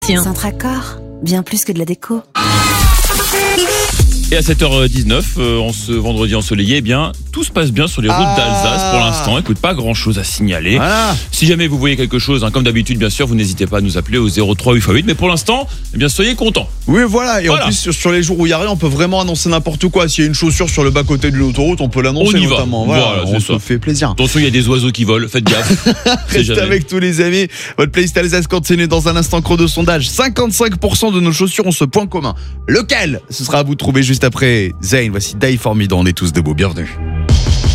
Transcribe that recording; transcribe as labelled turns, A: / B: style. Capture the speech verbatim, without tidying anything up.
A: Tiens.
B: Centracor, bien plus que de la déco.
C: Et à sept heures dix-neuf, euh, en ce vendredi ensoleillé, eh bien, tout se passe bien sur les routes
D: Ah.
C: d'Alsace pour l'instant. Écoute, pas grand chose à signaler.
D: Voilà.
C: Si jamais vous voyez quelque chose, hein, comme d'habitude, bien sûr, vous n'hésitez pas à nous appeler au zéro trois huit fois huit. Mais pour l'instant, eh bien, soyez contents.
D: Oui, voilà. Et
C: Voilà.
D: en plus, sur, sur les jours où il y a rien, on peut vraiment annoncer n'importe quoi. S'il y a une chaussure sur le bas-côté d'une autoroute, on peut l'annoncer
C: On y va.
D: notamment. Voilà,
C: Voilà,
D: on
C: c'est
D: se
C: ça.
D: fait plaisir.
C: Attention, il y a des oiseaux qui volent. Faites gaffe. C'est
D: Restez
C: jamais.
D: avec tous les amis. Votre playlist Alsace continue dans un instant chrono sondage. cinquante-cinq pour cent de nos chaussures ont ce point commun. Lequel? Ce sera à vous de trouver juste après Zayn. Voici Die For Me dans On est tous debout. Bienvenue.